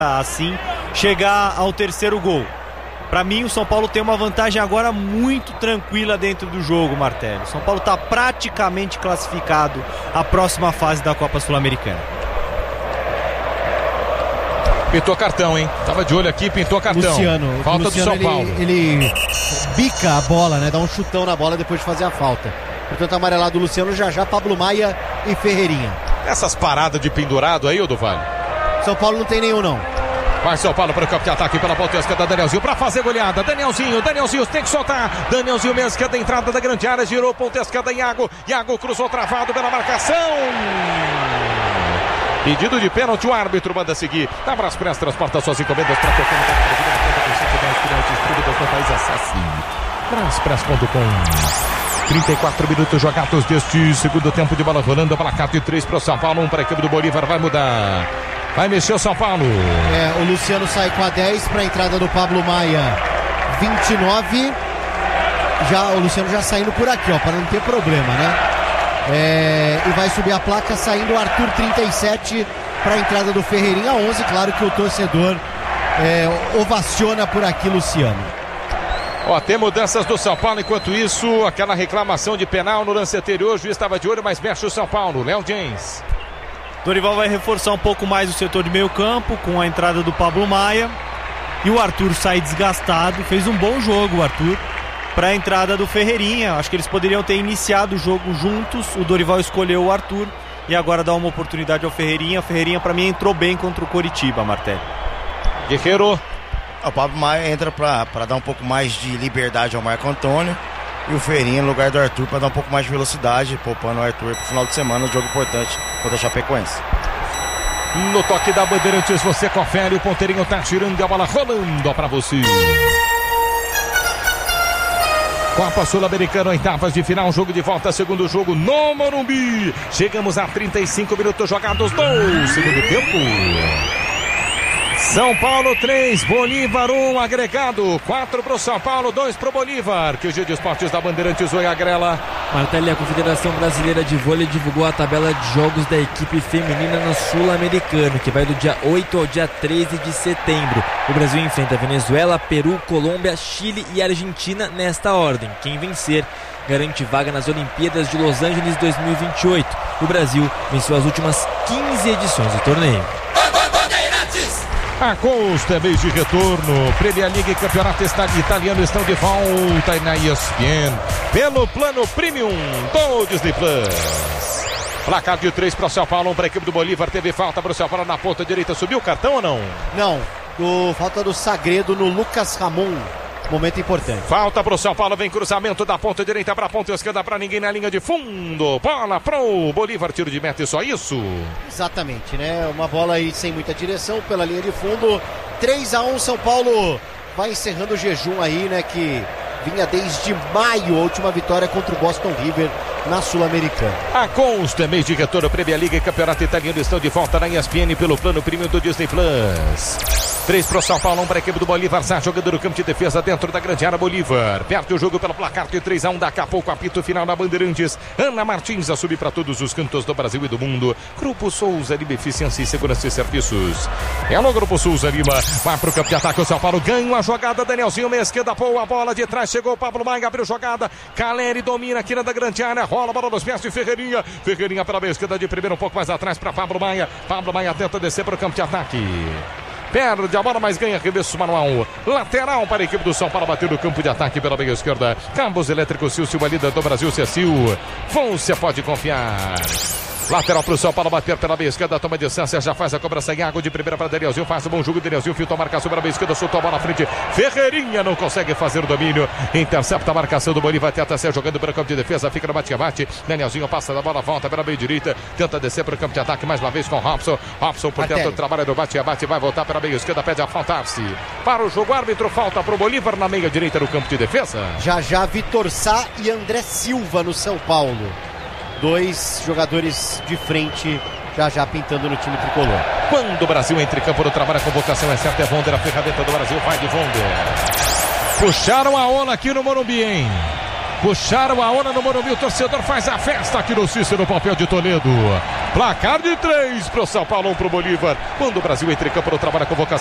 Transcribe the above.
assim chegar ao terceiro gol. Para mim, o São Paulo tem uma vantagem agora muito tranquila dentro do jogo, Martelli. O São Paulo está praticamente classificado à próxima fase da Copa Sul-Americana. Pintou cartão, hein? Tava de olho aqui, pintou cartão. Falta do São Paulo. Ele bica a bola, né? Dá um chutão na bola depois de fazer a falta. Portanto, amarelado o Luciano, já Pablo Maia e Ferreirinha. Essas paradas de pendurado aí, ô do Vale? São Paulo não tem nenhum, não. Vai São Paulo para o campo de ataque pela ponta esquerda, Danielzinho para fazer goleada. Danielzinho tem que soltar. Danielzinho mesmo, esquerda, entrada da grande área, girou ponta esquerda, Iago cruzou travado pela marcação. Pedido de pênalti, o árbitro manda seguir. Na Braspress transporta suas encomendas para qualquer lugar da vida. 10 Braspress.com. 34 minutos jogados deste segundo tempo de bola rolando. Placar de 3 para o São Paulo, 1 para a equipe do Bolívar. Vai mudar. Vai mexer o São Paulo. O Luciano sai com a 10 para a entrada do Pablo Maia. 29. O Luciano já saindo por aqui, ó, para não ter problema, né? E vai subir a placa saindo o Arthur 37 para a entrada do Ferreirinha 11. Claro que o torcedor ovaciona por aqui Luciano. Ó, tem mudanças do São Paulo. Enquanto isso, aquela reclamação de penal no lance anterior, o juiz estava de olho, mas mexe o São Paulo. Léo James. Dorival vai reforçar um pouco mais o setor de meio campo com a entrada do Pablo Maia. E o Arthur sai desgastado. Fez um bom jogo o Arthur para a entrada do Ferreirinha. Acho que eles poderiam ter iniciado o jogo juntos. O Dorival escolheu o Arthur e agora dá uma oportunidade ao Ferreirinha. O Ferreirinha para mim entrou bem contra o Coritiba, Martelli. Guerreiro. O Pablo Maia entra para dar um pouco mais de liberdade ao Marco Antônio. E o Ferreirinha no lugar do Arthur para dar um pouco mais de velocidade, poupando o Arthur para o final de semana, um jogo importante contra a Chapecoense. No toque da Bandeirantes você confere, o ponteirinho tá tirando a bola rolando para você. Copa Sul-Americana, oitavas de final, jogo de volta, segundo jogo no Morumbi. Chegamos a 35 minutos jogados no segundo tempo. São Paulo 3, Bolívar 1, agregado 4 para o São Paulo, 2 para o Bolívar. Que o Dia de Esportes da Bandeirantes, oi Agrela. Martelli, a Confederação Brasileira de Vôlei divulgou a tabela de jogos da equipe feminina no Sul-Americano, que vai do dia 8 ao dia 13 de setembro. O Brasil enfrenta Venezuela, Peru, Colômbia, Chile e Argentina nesta ordem. Quem vencer garante vaga nas Olimpíadas de Los Angeles 2028. O Brasil venceu as últimas 15 edições do torneio. Com os TVs de retorno, Premier League e Campeonato Italiano estão de volta na ESPN pelo plano Premium do Disney Plus. Placar de 3 para o São Paulo, 1 para a equipe do Bolívar. Teve falta para o São Paulo na ponta direita. Subiu o cartão ou não? Não, falta do Sagredo no Lucas Ramon. Momento importante. Falta para o São Paulo, vem cruzamento da ponta direita para a ponta esquerda, para ninguém na linha de fundo. Bola pro Bolívar, tiro de meta e só isso. Exatamente, né? Uma bola aí sem muita direção pela linha de fundo. 3-1, São Paulo vai encerrando o jejum aí, né? Que vinha desde maio, a última vitória contra o Boston River na Sul-Americana. Com os TVs de retorno, Premier League e Campeonato Italiano estão de volta na ESPN pelo plano Premium do Disney Plus. 3 para o São Paulo, 1 para a equipe do Bolívar. Sá jogando no campo de defesa dentro da grande área. Bolívar perde o jogo pelo placar de 3-1. Daqui a pouco apito final na Bandeirantes. Ana Martins a subir para todos os cantos do Brasil e do mundo. Grupo Souza Lima, Eficiência e Segurança e Serviços. No Grupo Souza Lima. Vai para o campo de ataque. O São Paulo ganha uma jogada. Danielzinho, meia esquerda, boa bola de trás. Chegou o Pablo Maia, abriu jogada. Caleri domina aqui na da grande área. Rola a bola nos pés de Ferreirinha. Ferreirinha pela meia esquerda de primeiro, um pouco mais atrás para Pablo Maia. Pablo Maia tenta descer para o campo de ataque. Perde a bola, mas ganha arremesso manual. Lateral para a equipe do São Paulo, bater no campo de ataque pela meia esquerda. Cabos elétricos Sil, a líder do Brasil, Cecil. Você pode confiar. Lateral para o São Paulo, bater pela meia esquerda, toma distância, já faz a cobrança em água de primeira para Danielzinho, faz um bom jogo, Danielzinho filtra a marcação para a meia esquerda, soltou a bola à frente, Ferreirinha não consegue fazer o domínio, intercepta a marcação do Bolívar, tenta ser jogando para o campo de defesa, fica no bate-bate, Danielzinho passa da bola, volta pela meia direita, tenta descer para o campo de ataque, mais uma vez com Robson, por dentro trabalha no bate-bate, vai voltar para a meia esquerda, pede a faltar-se, para o jogo, árbitro, falta para o Bolívar na meia direita no campo de defesa. Já Vitor Sá e André Silva no São Paulo. 2 jogadores de frente, já pintando no time tricolor. Quando o Brasil entra em campo no trabalho, a convocação é certa, é Vonder, a ferramenta do Brasil, vai de Vonder. Puxaram a onda aqui no Morumbi, hein? Puxaram a onda no Morumbi, o torcedor faz a festa aqui no Cícero Pompeu de Toledo. Placar de 3 pro São Paulo, 1 pro Bolívar. Quando o Brasil entra em campo no trabalho, a convocação